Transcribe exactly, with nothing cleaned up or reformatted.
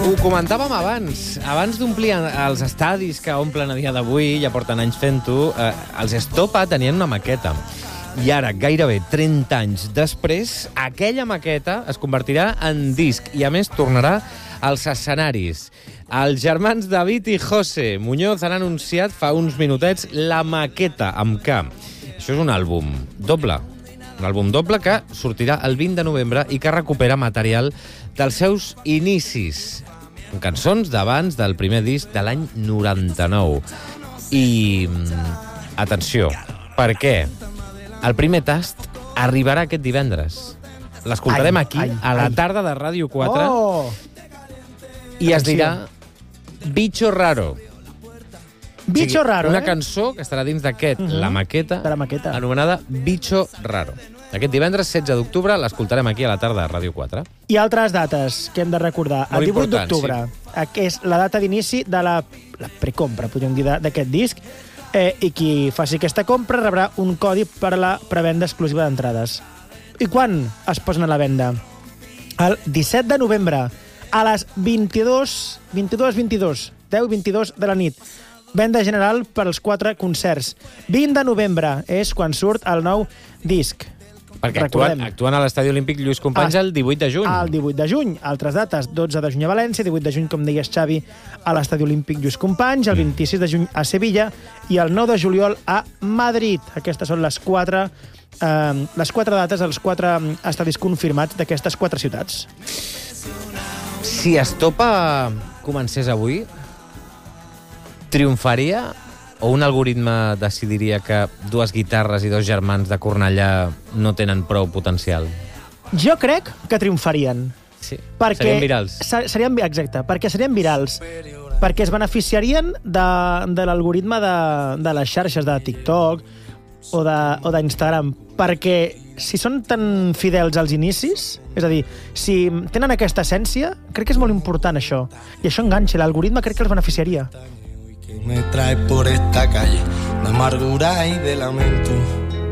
Ho comentàvem abans. Abans d'omplir els estadis que omplen a dia d'avui, ja porten anys fent-ho, eh, els Estopa tenien una maqueta. I ara, gairebé trenta anys després, aquella maqueta es convertirà en disc i, a més, tornarà als escenaris. Els germans David i José Muñoz han anunciat fa uns minutets la maqueta amb K. Això és un àlbum doble. Un àlbum doble que sortirà el vint de novembre i que recupera material dels seus inicis. Cançons d'abans del primer disc de l'any noranta-nou. I, atenció, per què? El primer tast arribarà aquest divendres. L'escoltarem Ai, aquí, ai, a la ai. tarda de Ràdio quatre, Oh! i es Atenció. dirà Bicho Raro. Bicho O sigui, Raro, Una eh? cançó que estarà dins d'aquest, Mhm. la maqueta, De la maqueta. anomenada Bicho Raro. Aquest divendres, setze d'octubre, l'escoltarem aquí a la tarda de Ràdio quatre. I altres dates que hem de recordar. Molt El divuit important, d'octubre, que és la data d'inici de la, la precompra, podríem dir, de- d'aquest disc, eh, i qui faci aquesta compra rebrà un codi per a la prevenda exclusiva d'entrades. I quan es posen a la venda? El disset de novembre, a les vint-i-dues, vint-i-dues, vint-i-dos, deu i vint-i-dos de la nit. Venda general per als quatre concerts. vint de novembre és quan surt el nou disc. Perquè actuen, actuen a l'Estadi Olímpic Lluís Companys Ah, el divuit de juny. El divuit de juny. Altres dates, dotze de juny a València, divuit de juny, com deies, Xavi, a l'Estadi Olímpic Lluís Companys, el vint-i-sis de juny a Sevilla i el nou de juliol a Madrid. Aquestes són les quatre, eh, les quatre dates, els quatre estadis confirmats d'aquestes quatre ciutats. Si Estopa comencés avui, triomfaria o un algoritme decidiria que dues guitarres i dos germans de Cornellà no tenen prou potencial? Jo crec que triomfarien. Sí, Perquè serien virals. se- Serien, vi- exacte, perquè serien virals. Perquè es beneficiarien de, de l'algoritme de, de les xarxes de TikTok o de- o d'Instagram. Perquè si són tan fidels als inicis, és a dir, si tenen aquesta essència, crec que és molt important això. I això enganxa, l'algoritme crec que els beneficiaria. Que me trae por esta calle de amargura y de lamento.